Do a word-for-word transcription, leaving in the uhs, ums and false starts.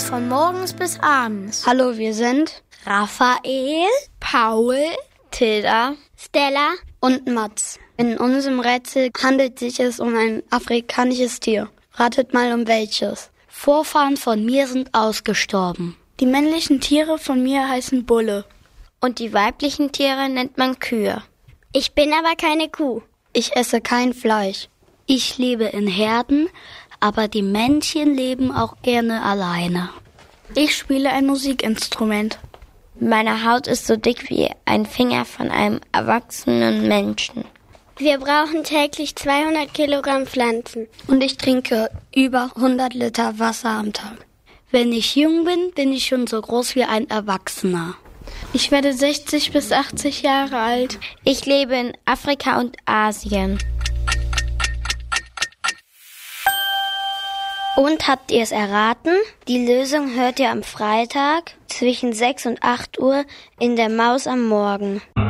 von morgens bis abends. Hallo, wir sind Raphael, Paul, Tilda, Stella und Mats. In unserem Rätsel handelt sich es um ein afrikanisches Tier. Ratet mal, um welches. Vorfahren von mir sind ausgestorben. Die männlichen Tiere von mir heißen Bulle. Und die weiblichen Tiere nennt man Kühe. Ich bin aber keine Kuh. Ich esse kein Fleisch. Ich lebe in Herden, aber die Männchen leben auch gerne alleine. Ich spiele ein Musikinstrument. Meine Haut ist so dick wie ein Finger von einem erwachsenen Menschen. Wir brauchen täglich zweihundert Kilogramm Pflanzen. Und ich trinke über hundert Liter Wasser am Tag. Wenn ich jung bin, bin ich schon so groß wie ein Erwachsener. Ich werde sechzig bis achtzig Jahre alt. Ich lebe in Afrika und Asien. Und habt ihr es erraten? Die Lösung hört ihr am Freitag zwischen sechs und acht Uhr in der Maus am Morgen.